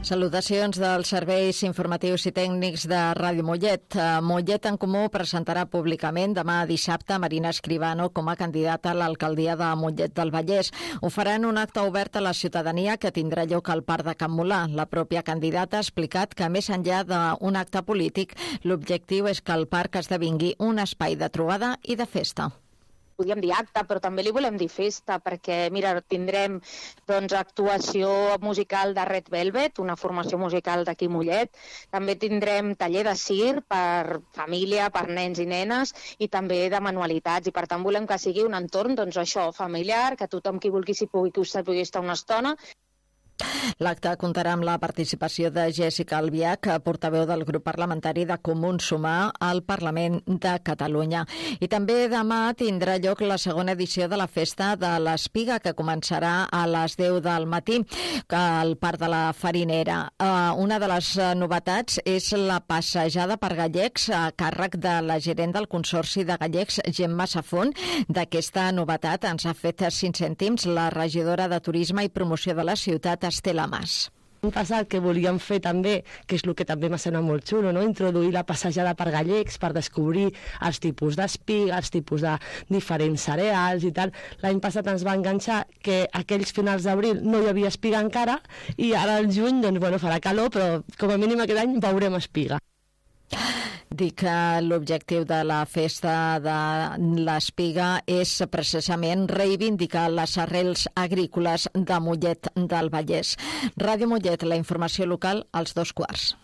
Salutacions dels serveis informatius i tècnics de Ràdio Mollet. Mollet en Comú presentarà públicament demà dissabte Marina Escribano com a candidata a l'alcaldia de Mollet del Vallès. Ho farà en un acte obert a la ciutadania que tindrà lloc al Parc de Can Molà. La pròpia candidata ha explicat que, més enllà d'un acte polític, l'objectiu és que el parc esdevingui un espai de trobada i de festa. Podríem dir acte, però també li volem dir festa, perquè, mira, tindrem actuació musical de Red Velvet, una formació musical d'aquí Mollet. També tindrem taller de circ per família, per nens i nenes, i també de manualitats. I per tant volem que sigui un entorn, familiar, que tothom qui vulgui s'hi pugui estar una estona. L'acte comptarà amb la participació de Jessica Albiach, portaveu del grup parlamentari de Comuns Sumar al Parlament de Catalunya. I també demà tindrà lloc la segona edició de la Festa de l'Espiga, que començarà a les 10 del matí al Parc de la Farinera. Una de les novetats és la passejada per gallecs a càrrec de la gerent del Consorci de Gallecs, Gemma Safont. D'aquesta novetat ens ha fet 5 cèntims la regidora de Turisme i Promoció de la ciutat, Estela Mas. L'any passat que volíem fer també, que és el que també m'ha semblat molt xulo, no? Introduir la passejada per gallecs per descobrir els tipus d'espiga, els tipus de diferents cereals i tal. L'any passat ens va enganxar que aquells finals d'abril no hi havia espiga encara i ara al juny farà calor, però com a mínim aquest any veurem espiga. Dic que l'objectiu de la Festa de l'Espiga és precisament reivindicar les arrels agrícoles de Mollet del Vallès. Ràdio Mollet, la informació local als 2:15.